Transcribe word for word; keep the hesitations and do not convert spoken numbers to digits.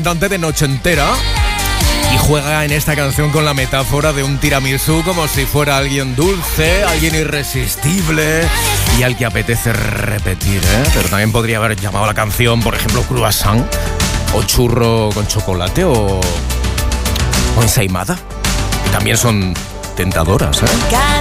Cantante de Noche Entera y juega en esta canción con la metáfora de un tiramisú como si fuera alguien dulce, alguien irresistible y al que apetece repetir, ¿eh? Pero también podría haber llamado la canción, por ejemplo, croissant o churro con chocolate o, o ensaimada, que también son tentadoras, ¿eh?